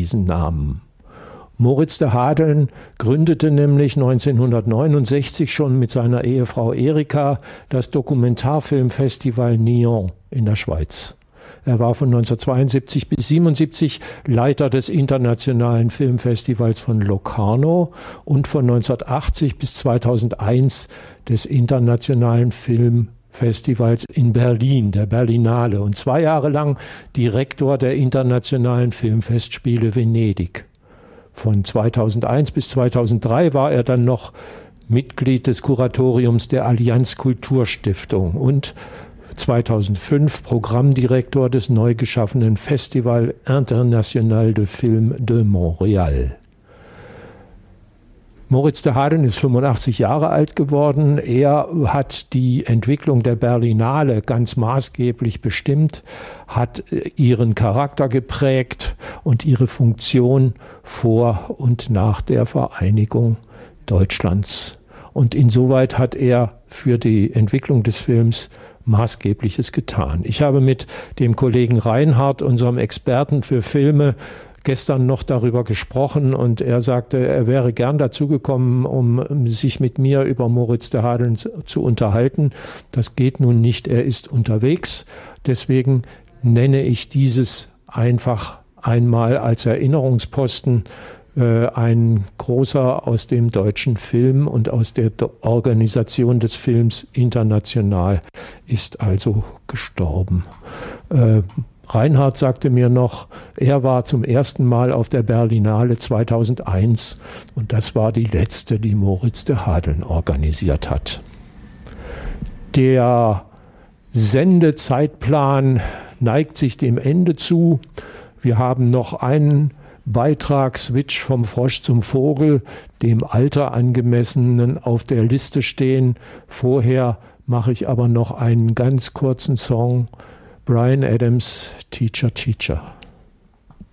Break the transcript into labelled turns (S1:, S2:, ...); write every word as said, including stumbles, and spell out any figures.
S1: diesen Namen. Moritz de Hadeln gründete nämlich neunzehnhundertneunundsechzig schon mit seiner Ehefrau Erika das Dokumentarfilmfestival Nyon in der Schweiz. Er war von neunzehnhundertzweiundsiebzig bis siebenundsiebzig Leiter des Internationalen Filmfestivals von Locarno und von neunzehnhundertachtzig bis zweitausendeins des Internationalen Filmfestivals in Berlin, der Berlinale, und zwei Jahre lang Direktor der Internationalen Filmfestspiele Venedig. Von zweitausendeins bis zweitausenddrei war er dann noch Mitglied des Kuratoriums der Allianz Kulturstiftung und zweitausendfünf Programmdirektor des neu geschaffenen Festival International de Film de Montréal. Moritz de Hadeln ist fünfundachtzig Jahre alt geworden. Er hat die Entwicklung der Berlinale ganz maßgeblich bestimmt, hat ihren Charakter geprägt und ihre Funktion vor und nach der Vereinigung Deutschlands. Und insoweit hat er für die Entwicklung des Films Maßgebliches getan. Ich habe mit dem Kollegen Reinhardt, unserem Experten für Filme, gestern noch darüber gesprochen und er sagte, er wäre gern dazugekommen, um sich mit mir über Moritz de Hadeln zu unterhalten. Das geht nun nicht, er ist unterwegs. Deswegen nenne ich dieses einfach einmal als Erinnerungsposten. Ein großer aus dem deutschen Film und aus der Organisation des Films international ist also gestorben. Reinhardt sagte mir noch, er war zum ersten Mal auf der Berlinale zweitausendeins und das war die letzte, die Moritz de Hadeln organisiert hat. Der Sendezeitplan neigt sich dem Ende zu. Wir haben noch einen Beitrag Switch vom Frosch zum Vogel, dem Alter angemessenen, auf der Liste stehen. Vorher mache ich aber noch einen ganz kurzen Song. Bryan Adams, Teacher, Teacher.